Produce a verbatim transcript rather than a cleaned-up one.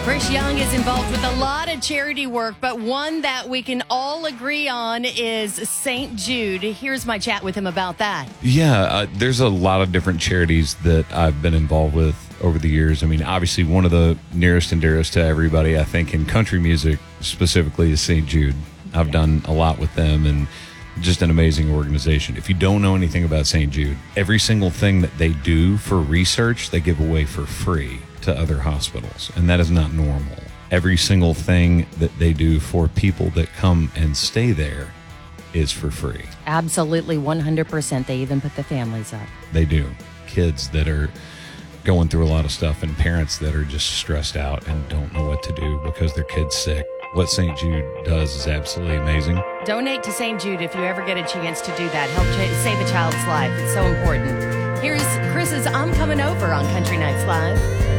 Chris Young is involved with a lot of charity work, but one that we can all agree on is Saint Jude. Here's my chat with him about that. Yeah, uh, there's a lot of different charities that I've been involved with over the years. I mean, obviously, one of the nearest and dearest to everybody, I think, in country music specifically is Saint Jude. I've done a lot with them, and just an amazing organization. If you don't know anything about Saint Jude, every single thing that they do for research, they give away for free to other hospitals, and that is not normal. Every single thing that they do for people that come and stay there is for free. Absolutely, one hundred percent. They even put the families up. They do. Kids that are going through a lot of stuff and parents that are just stressed out and don't know what to do because their kid's sick. What Saint Jude does is absolutely amazing. Donate to Saint Jude if you ever get a chance to do that. Help ch- save a child's life. It's so important. Here's Chris's I'm Coming Over on Country Nights Live.